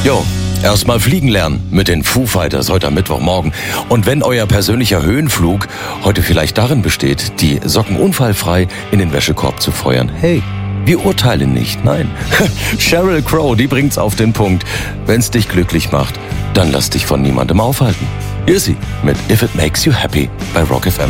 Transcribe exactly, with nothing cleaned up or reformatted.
Jo, erstmal fliegen lernen mit den Foo Fighters heute am Mittwochmorgen. Und wenn euer persönlicher Höhenflug heute vielleicht darin besteht, die Socken unfallfrei in den Wäschekorb zu feuern, hey, wir urteilen nicht, nein. Sheryl Crow, die bringt's auf den Punkt. Wenn's dich glücklich macht, dann lass dich von niemandem aufhalten. Hier ist sie mit If It Makes You Happy bei Rock F M.